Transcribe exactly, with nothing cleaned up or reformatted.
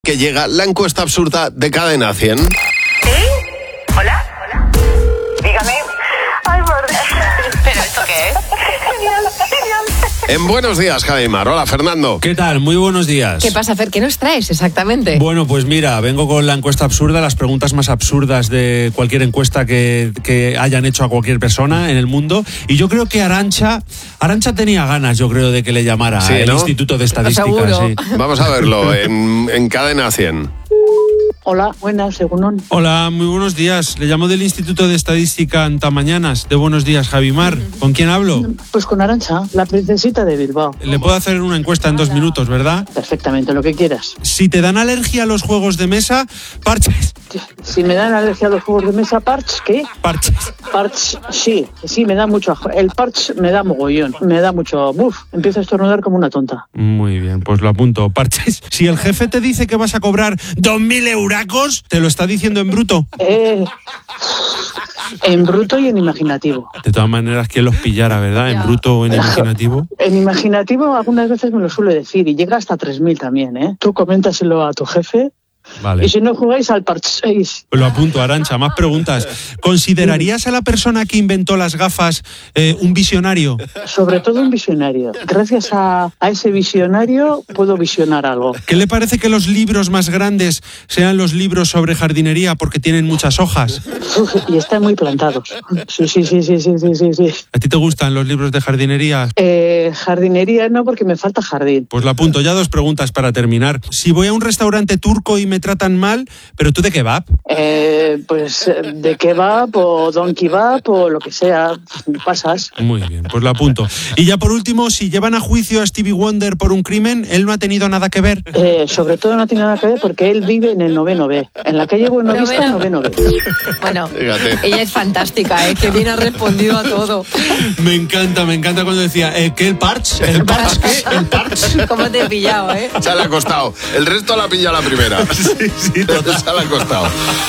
Que llega la encuesta absurda de Cadena cien. ¿Sí? ¿Hola? ¿Hola? Dígame. Ay, por Dios. ¿Pero esto qué es? Genial, genial. En Buenos Días, Javimar. Hola, Fernando. ¿Qué tal? Muy buenos días. ¿Qué pasa, Fer? ¿Qué nos traes exactamente? Bueno, pues mira, vengo con la encuesta absurda, las preguntas más absurdas de cualquier encuesta que, que hayan hecho a cualquier persona en el mundo. Y yo creo que Arantxa, Arantxa tenía ganas, yo creo, de que le llamara Sí, el ¿no? Instituto de Estadística. Seguro. Sí. Vamos a verlo en, en Cadena cien. Hola, buenas, según Hola, muy buenos días. Le llamo del Instituto de Estadística Antamañanas. De Buenos Días, Javimar. ¿Con quién hablo? Pues con Arantxa, la princesita de Bilbao. Le puedo hacer una encuesta en dos minutos, ¿verdad? Perfectamente, lo que quieras. Si te dan alergia a los juegos de mesa, parches. Si me dan alergia a los juegos de mesa, parch, ¿qué? Parches. Parch, sí, sí, me da mucho. El parch me da mogollón, me da mucho. Uf, empiezo a estornudar como una tonta. Muy bien, pues lo apunto. Parches. Si el jefe te dice que vas a cobrar dos mil euracos, ¿te lo está diciendo en bruto? Eh, en bruto y en imaginativo. De todas maneras, ¿quién los pillara, verdad? En bruto o en imaginativo. En imaginativo algunas veces me lo suele decir y llega hasta tres mil también, ¿eh? Tú coméntaselo a tu jefe. Vale. Y si no jugáis al parch seis. Lo apunto, Arantxa. Más preguntas. ¿Considerarías a la persona que inventó las gafas eh, un visionario? Sobre todo un visionario. Gracias a, a ese visionario puedo visionar algo. ¿Qué le parece que los libros más grandes sean los libros sobre jardinería porque tienen muchas hojas? Uf, y están muy plantados. Sí, sí, sí, sí, sí, sí, sí, sí. ¿A ti te gustan los libros de jardinería? Eh, jardinería no, porque me falta jardín. Pues lo apunto. Ya dos preguntas para terminar. Si voy a un restaurante turco y me tratan mal, ¿pero tú de kebab? Eh, pues de kebab o don kebab o lo que sea, pasas. Muy bien, pues lo apunto. Y ya por último, si llevan a juicio a Stevie Wonder por un crimen, ¿él no ha tenido nada que ver? Eh, sobre todo no tiene nada que ver porque él vive en el noveno B. En la calle Buenavista, noveno B. Bueno, Fíjate. ella es fantástica, ¿eh? Que bien ha respondido a todo. Me encanta, me encanta cuando decía, eh, ¿qué el parch? ¿El parch qué? ¿El parch? ¿Cómo te he pillado, eh? Se le ha costado. El resto la pilla la primera. Sí, sí, Se le ha costado.